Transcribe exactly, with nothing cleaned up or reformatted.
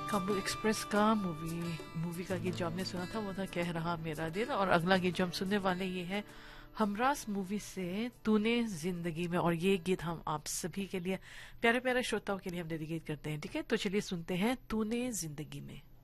Kabul express का movie movie का गीत जो आपने सुना था वो था कह रहा मेरा दिल। और अगला गीत जो हम सुनने वाले ये है हमरास मूवी से तूने जिंदगी में। और ये गीत हम आप सभी के लिए, प्यारे प्यारे श्रोताओं के लिए हम डेडिकेट करते हैं। ठीक है, तो चलिए सुनते हैं तूने जिंदगी में।